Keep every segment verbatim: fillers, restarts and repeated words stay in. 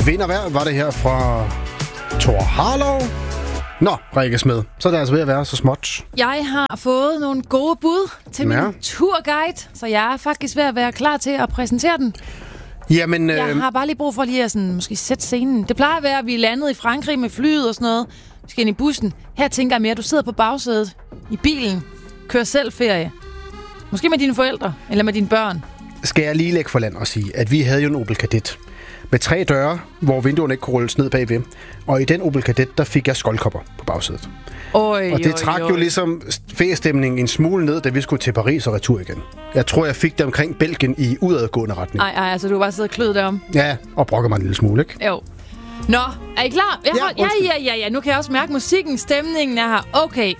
Vind og vejr var det her fra Thor Harlow. Nå, Rikke Smed, så er det altså ved at være så småt. Jeg har fået nogle gode bud til Ja. min turguide, så jeg er faktisk ved at være klar til at præsentere den. Jamen, Jeg øh, har bare lige brug for lige at sådan, måske sætte scenen. Det plejer at være, at vi er landet i Frankrig med flyet og sådan noget. Vi skal ind i bussen. Her tænker jeg mere, at du sidder på bagsædet i bilen, kører selv ferie. Måske med dine forældre, eller med dine børn. skal jeg lige lægge for land og sige, at vi havde jo en Opel Kadett med tre døre, hvor vinduerne ikke kunne rulles ned bagved. Og i den Opel Kadett, der fik jeg skoldkopper på bagsædet. Oj, Og det trak jo ligesom feriestemningen en smule ned, da vi skulle til Paris og retur igen. Jeg tror, jeg fik det omkring Belgien i udadgående retning. Ej, ej, altså du har bare siddet og kløet derom. Ja, og brokker mig en lille smule, ikke? Jo. Nå, er I klar? Jeg Ja, har, ja, undskyld. ja, ja, ja. Nu kan jeg også mærke musikken, stemningen er her. Okay.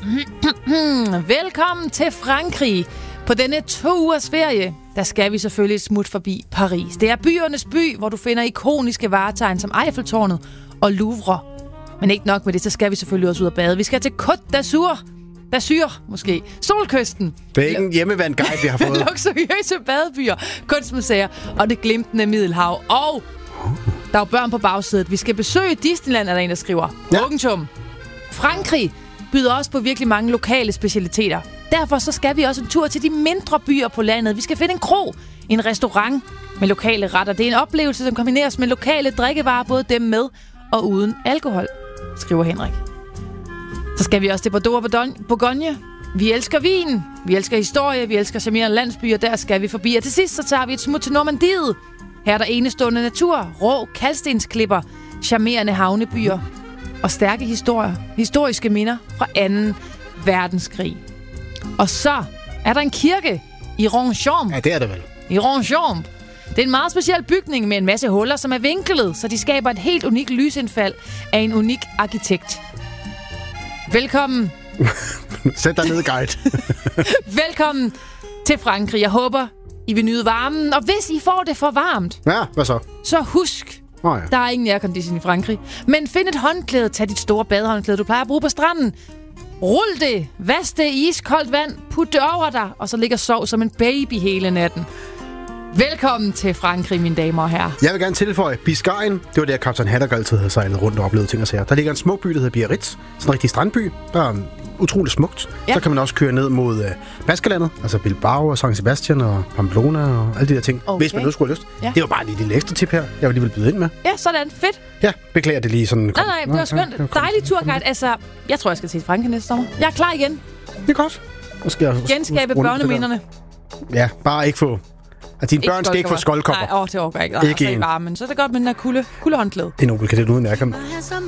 Velkommen til Frankrig. På denne to ugers ferie, der skal vi selvfølgelig et smut forbi Paris. Det er byernes by, hvor du finder ikoniske varetegn som Eiffeltårnet og Louvre. Men ikke nok med det, så skal vi selvfølgelig også ud og bade. Vi skal til Côte d'Azur. d'Azur, måske. Solkysten. Det er ikke en hjemmevand guide, vi har fået. Luksuriøse badebyer, kunstmuseer og det glimtende Middelhav. Og der er jo børn på bagsædet. Vi skal besøge Disneyland, er der en, der skriver. Ja. Punktum. Frankrig byder også på virkelig mange lokale specialiteter. Derfor så skal vi også en tur til de mindre byer på landet. Vi skal finde en kro, en restaurant med lokale retter. Det er en oplevelse, som kombineres med lokale drikkevarer, både dem med og uden alkohol, skriver Henrik. Så skal vi også til Bordeaux og Bourgogne. Vi elsker vin, vi elsker historie, vi elsker charmerende landsbyer, der skal vi forbi. Og til sidst så tager vi et smut til Normandiet. Her er der enestående natur, rå kalkstensklipper, charmerende havnebyer og stærke historier, historiske minder fra anden verdenskrig. Og så er der en kirke i Ronchamp. Ja, det er det vel. I Ronchamp. Det er en meget speciel bygning med en masse huller, som er vinklet, så de skaber et helt unikt lysindfald af en unik arkitekt. Velkommen. Sæt dig ned, guide. Velkommen til Frankrig. Jeg håber, I vil nyde varmen. Og hvis I får det for varmt, Ja, hvad så? så husk, Nå ja. der er ingen aircondition i Frankrig. Men find et håndklæde. Tag dit store badehåndklæde, du plejer at bruge på stranden. Rul det. Vask det i iskoldt vand. Put det over dig. Og så ligger sov som en baby hele natten. Velkommen til Frankrig, mine damer og herrer. Jeg vil gerne tilføje, Biscayen, det var der Kaptajn Haddock altid havde sejlet rundt og oplevet ting og sager. Der ligger en smuk by, der hedder Biarritz. Sådan en rigtig strandby. Der er utroligt smukt. Ja. Så kan man også køre ned mod uh, Baskerlandet, altså Bilbao og San Sebastian og Pamplona og alle de der ting. Okay. Hvis man nu skulle have lyst. Ja. Det var bare lige et lille ekstra tip her, jeg vil lige vil byde ind med. Ja, sådan. Fedt. Ja, beklager det lige sådan. Nej, nej, det var skønt. Dejlig turguide. Altså, jeg tror, jeg skal til Frankrig næste sommer. Jeg er klar igen. Det er godt. Nu skal jeg Genskabe runde det der. børneminderne. Ja, bare ikke få... Altså, dine børn skal ikke få skoldkopper. Nej, åh, det overgår jeg ikke. Nej, Ikke altså, en. i varmen. Så er det godt med den der kulde, kuldehåndklæde. En Opel Kadett uden aircon.